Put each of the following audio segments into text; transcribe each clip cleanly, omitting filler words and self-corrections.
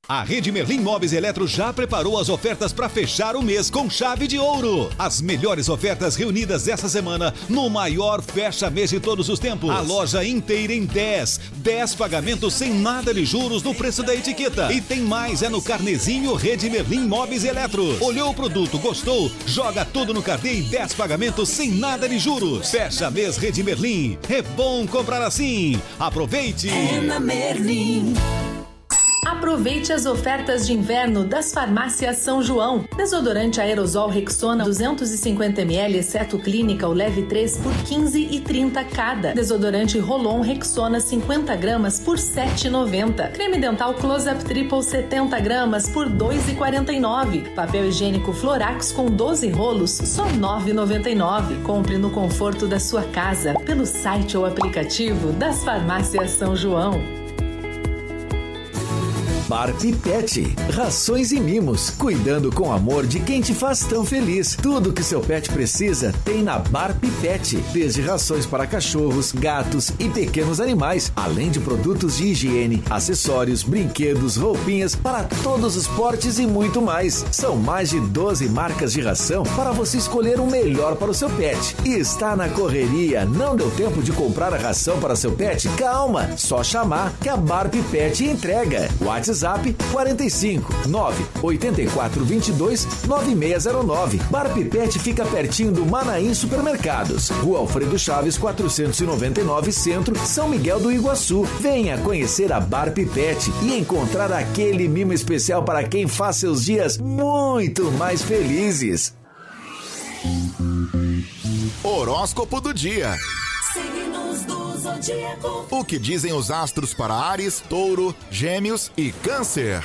A Rede Merlin Móveis e Eletro já preparou as ofertas para fechar o mês com chave de ouro. As melhores ofertas reunidas essa semana no maior fecha-mês de todos os tempos. A loja inteira em 10 pagamentos sem nada de juros no preço da etiqueta. E tem mais, é no carnezinho Rede Merlin Móveis e Eletro. Olhou o produto, gostou? Joga tudo no carnê em 10 pagamentos sem nada de juros. Fecha mês Rede Merlin. É bom comprar assim. Aproveite! É na Merlin. Aproveite as ofertas de inverno das farmácias São João. Desodorante aerosol Rexona 250ml, exceto clínica, o leve 3 por 15,30 cada. Desodorante Rolon Rexona 50 gramas por 7,90. Creme dental Close-Up Triple 70 gramas por 2,49. Papel higiênico Florax com 12 rolos, só 9,99. Compre no conforto da sua casa, pelo site ou aplicativo das farmácias São João. Bar Pipete, rações e mimos, cuidando com amor de quem te faz tão feliz. Tudo que seu pet precisa tem na Bar Pipete, desde rações para cachorros, gatos e pequenos animais, além de produtos de higiene, acessórios, brinquedos, roupinhas para todos os portes e muito mais. São mais de 12 marcas de ração para você escolher o melhor para o seu pet. E está na correria, não deu tempo de comprar a ração para seu pet? Calma, só chamar que a Bar Pipete entrega. WhatsApp 45 984 22 9609. Bar Pipete fica pertinho do Manaim Supermercados. Rua Alfredo Chaves 499 Centro, São Miguel do Iguaçu. Venha conhecer a Bar Pipete e encontrar aquele mimo especial para quem faz seus dias muito mais felizes. Horóscopo do dia. Signos do zodíaco. O que dizem os astros para Áries, Touro, Gêmeos e Câncer?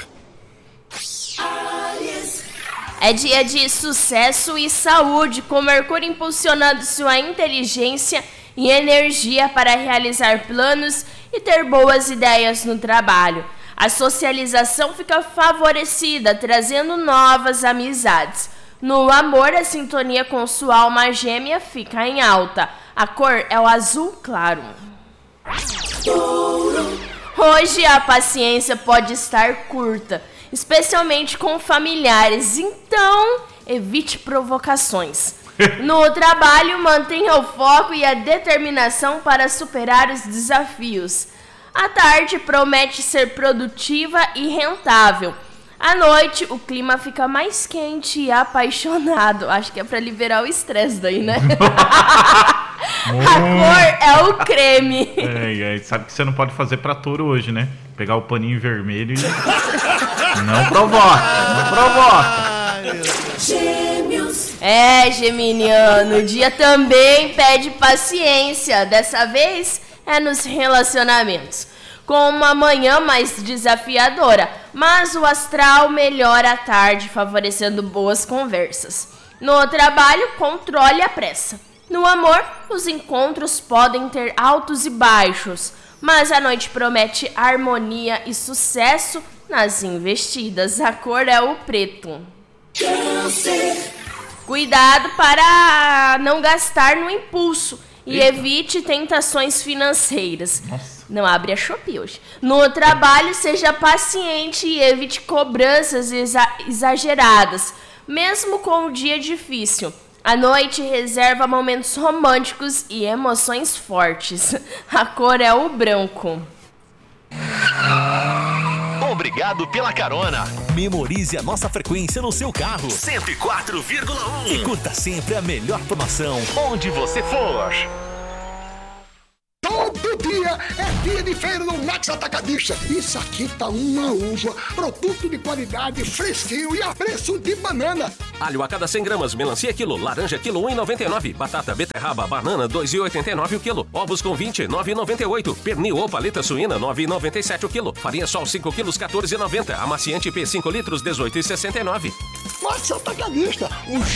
Áries. É dia de sucesso e saúde, com Mercúrio impulsionando sua inteligência e energia para realizar planos e ter boas ideias no trabalho. A socialização fica favorecida, trazendo novas amizades. No amor, a sintonia com sua alma gêmea fica em alta. A cor é o azul claro. Hoje a paciência pode estar curta, especialmente com familiares, então evite provocações. No trabalho, mantenha o foco e a determinação para superar os desafios. A tarde promete ser produtiva e rentável. À noite, o clima fica mais quente e apaixonado. Acho que é pra liberar o estresse daí, né? A cor é o creme. Sabe que você não pode fazer pra touro hoje, né? Pegar o paninho vermelho e... Não provoca. Gêmeos. Geminiano, o dia também pede paciência. Dessa vez é nos relacionamentos. Com uma manhã mais desafiadora, mas o astral melhora à tarde, favorecendo boas conversas. No trabalho, controle a pressa. No amor, os encontros podem ter altos e baixos, mas a noite promete harmonia e sucesso nas investidas. A cor é o preto. Câncer. Cuidado para não gastar no impulso e evite tentações financeiras. Nossa. Não abre a Shopee hoje. No trabalho, seja paciente e evite cobranças exageradas, mesmo com o dia difícil. À noite, reserva momentos românticos e emoções fortes. A cor é o branco. Obrigado pela carona. Memorize a nossa frequência no seu carro. 104,1. E curta sempre a melhor promoção onde você for. Todo dia é dia de feira no Max Atacadista. Isso aqui tá uma uva, produto de qualidade, fresquinho e a preço de banana. Alho a cada 100 gramas, melancia quilo, laranja quilo 1,99, batata, beterraba, banana 2,89 o quilo, ovos com 20, 9,98, pernil ou paleta suína 9,97 o quilo, farinha sol 5 quilos 14,90, amaciante P 5 litros 18,69. Max Atacadista,